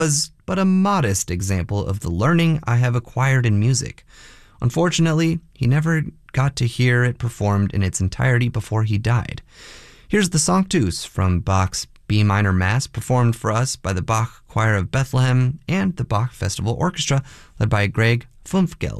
was but a modest example of the learning I have acquired in music. Unfortunately, he never got to hear it performed in its entirety before he died. Here's the Sanctus from Bach's B minor Mass, performed for us by the Bach Choir of Bethlehem and the Bach Festival Orchestra, led by Greg Fumfgeld.